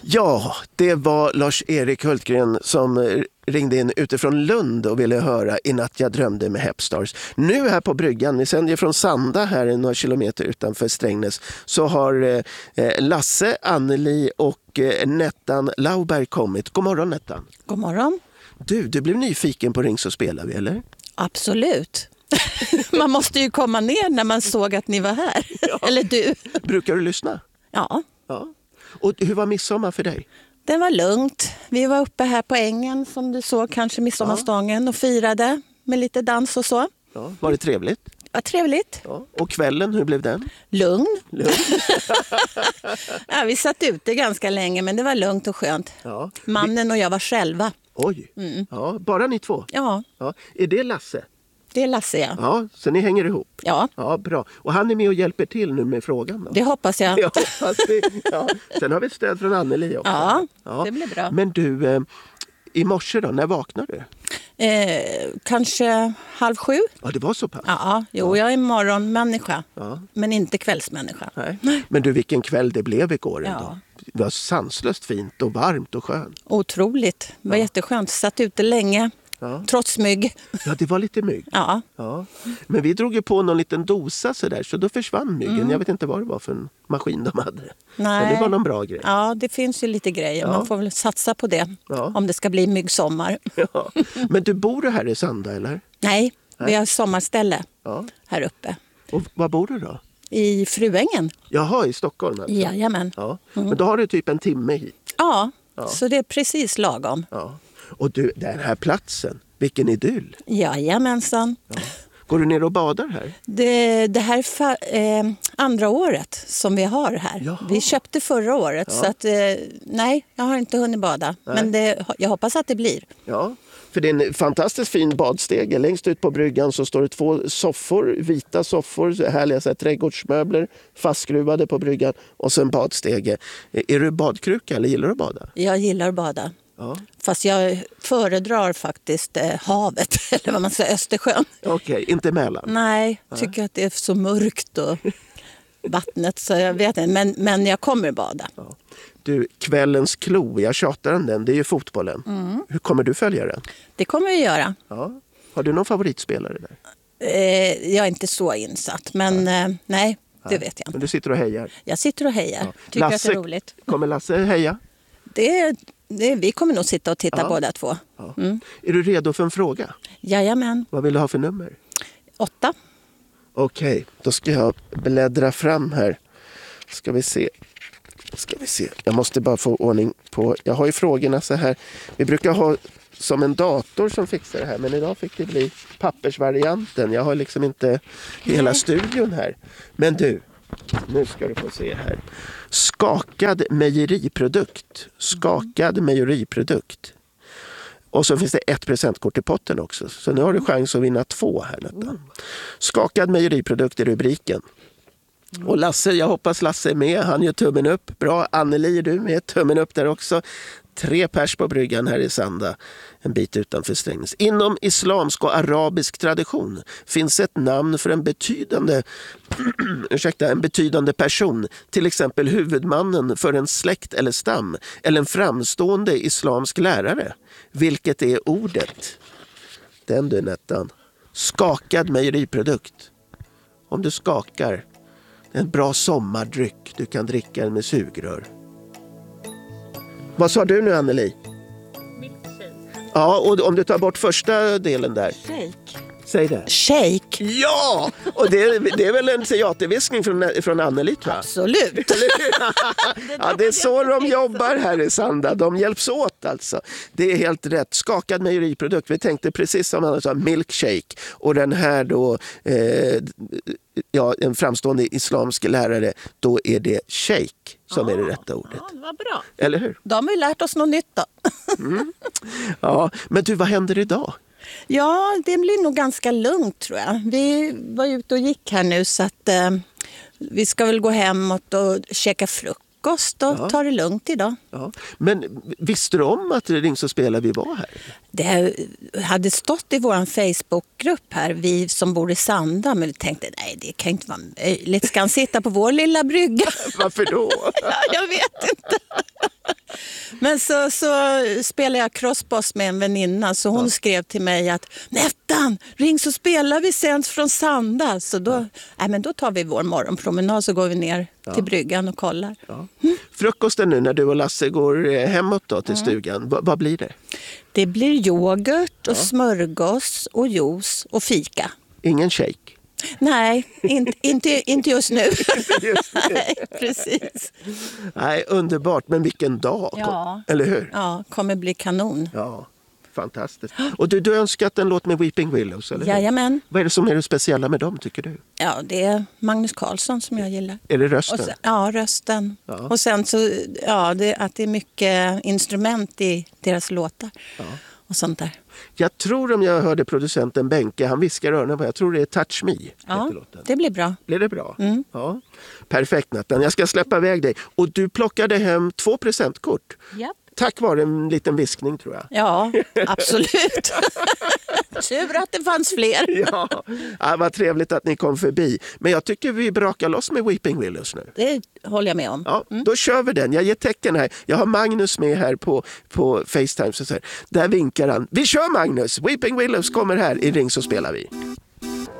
Ja, det var Lars-Erik Hultgren som ringde in utifrån Lund och ville höra I natt jag drömde med Hepstars. Nu här på bryggan, vi sänder från Sanda här några kilometer utanför Strängnäs, så har Lasse, Anneli och Nettan Lauberg kommit. God morgon Nettan. God morgon. Du blev nyfiken på Ring så spelar vi, eller? Absolut. Man måste ju komma ner när man såg att ni var här. Ja. Eller du. Brukar du lyssna? Ja. Och hur var midsommar för dig? Den var lugnt. Vi var uppe här på ängen som du såg kanske midsommarstången och firade med lite dans och så. Ja. Var det trevligt? Ja, trevligt. Ja. Och kvällen, hur blev den? Lugn. Ja, vi satt ute ganska länge men det var lugnt och skönt. Ja. Mannen och jag var själva. Oj, ja, bara ni två? Ja. Är det Lasse? Det är Lasse, ja. Ja, så ni hänger ihop? Ja. Ja, bra. Och han är med och hjälper till nu med frågan då? Det hoppas jag. Ja, Sen har vi stöd från Anneli också. Ja, det blir bra. Men du, i morse då, när vaknade du? Kanske 6:30. Ja, det var så pass? Ja, jag är morgonmänniska, men inte kvällsmänniska. Nej. Men du, vilken kväll det blev igår ändå. Ja. Det var sanslöst fint och varmt och skönt. Otroligt. Det var jätteskönt. Satt ute länge. Ja. Trots mygg. Ja, det var lite mygg. Ja. Men vi drog ju på någon liten dosa så då försvann myggen. Jag vet inte vad det var för en maskin de hade. Nej. Men det var någon bra grej. Ja, det finns ju lite grejer. Man får väl satsa på det om det ska bli myggsommar. Ja. Men du bor du här i Sanda eller? Nej, vi har sommarställe här uppe. Och var bor du då? I Fruängen. Jaha, i Stockholm alltså? Jajamän. Ja. Men då har du typ en timme hit? Ja, så det är precis lagom. Ja. Och du, den här platsen, vilken idyll. Jajamensan. Ja. Går du ner och badar här? Det här är andra året som vi har här. Jaha. Vi köpte förra året så att nej, jag har inte hunnit bada. Nej. Men jag hoppas att det blir. Ja, för det är en fantastiskt fin badstege. Längst ut på bryggan så står det 2 soffor, vita soffor, härliga så här, trädgårdsmöbler fastskruvade på bryggan och sen badstege. Är du badkruka eller gillar du att bada? Jag gillar att bada. Ja. Fast jag föredrar faktiskt havet, eller vad man säger, Östersjön. Okej, inte Mälaren? Nej, jag tycker att det är så mörkt och vattnet så jag vet inte, men jag kommer bada. Ja. Du, kvällens klo, jag tjatar om den, det är ju fotbollen. Hur kommer du följa den? Det kommer vi göra. Ja. Har du någon favoritspelare där? Jag är inte så insatt, men nej, det vet jag inte. Men du sitter och hejar? Jag sitter och hejar, tycker Lasse, att det är roligt. Kommer Lasse heja? Vi kommer nog sitta och titta båda två. Ja. Är du redo för en fråga? Jajamän. Vad vill du ha för nummer? 8. Okej, då ska jag bläddra fram här. Ska vi se. Jag måste bara få ordning på. Jag har ju frågorna så här. Vi brukar ha som en dator som fixar det här. Men idag fick det bli pappersvarianten. Jag har liksom inte hela studion här. Men du, nu ska du få se här. Skakad mejeriprodukt. Och så finns det 1 presentkort i potten också. Så nu har du chans att vinna 2 här. Skakad mejeriprodukt är rubriken. Och Lasse, jag hoppas Lasse är med. Han gör tummen upp. Bra, Anneli är du med. Tummen upp där också. 3 pers på bryggan här i Sanda. En bit utanför Strängnäs. Inom islamsk och arabisk tradition finns ett namn för en betydande person. Till exempel huvudmannen för en släkt eller stam. Eller en framstående islamsk lärare. Vilket är ordet? Den du, Nettan. Skakad mejeriprodukt. Om du skakar. En bra sommardryck. Du kan dricka den med sugrör. Vad sa du nu, Anneli? Milkshake. Ja, och om du tar bort första delen där. Shake. Säg det. Shake. Ja! Och det är väl en teaterviskning från Anneli, tror jag. Absolut. Ja, det är så de jobbar här i Sanda. De hjälps åt alltså. Det är helt rätt. Skakad mejeriprodukt. Vi tänkte precis som han sa, milkshake. Och den här då... en framstående islamsk lärare, då är det shake som är det rätta ordet. Ja, det var bra. Eller hur? De har ju lärt oss något nytt då. Ja, men du, vad händer idag? Ja, det blir nog ganska lugnt tror jag. Vi var ute och gick här nu så att vi ska väl gå hemåt och käka frukost och ta det lugnt idag. Ja. Men visste du om att Ring så spelar vi var här? Det hade stått i vår Facebookgrupp här, vi som bor i Sanda, men vi tänkte nej, det kan inte vara möjligt. Ska han sitta på vår lilla brygga? Varför då? Ja, jag vet inte. Men så spelade jag crossboss med en väninna, så hon skrev till mig att Nettan, ring så spelar vi sen från Sanda. Så då tar vi vår morgonpromenad, så går vi ner till bryggan och kollar. Ja. Frukosten nu när du och Lasse går hemåt då till stugan, vad blir det? Det blir yoghurt och smörgås och juice och fika. Ingen shake? Nej, inte just nu. Nej, precis. Nej, underbart. Men vilken dag, eller hur? Ja, kommer bli kanon. Ja, fantastiskt. Och du har önskat en låt med Weeping Willows, eller hur? Jajamän. Vad är det som är det speciella med dem, tycker du? Ja, det är Magnus Carlsson som jag gillar. Är det rösten? Rösten. Ja. Och sen så, att det är mycket instrument i deras låtar. Ja. Och sånt där. Jag tror, om jag hörde producenten Benke, han viskar öronen på, jag tror det är Touch Me. Ja, det blir bra. Blir det bra? Ja. Perfekt, Nathan. Jag ska släppa iväg dig. Och du plockade hem 2 presentkort. Ja. Tack vare en liten viskning, tror jag. Ja, absolut. Tur att det fanns fler. Ja, vad trevligt att ni kom förbi. Men jag tycker vi brakar loss med Weeping Willows nu. Det håller jag med om. Ja, då kör vi den. Jag ger tecken här. Jag har Magnus med här på FaceTime. Så här. Där vinkar han. Vi kör, Magnus! Weeping Willows kommer här. I Ring så spelar vi.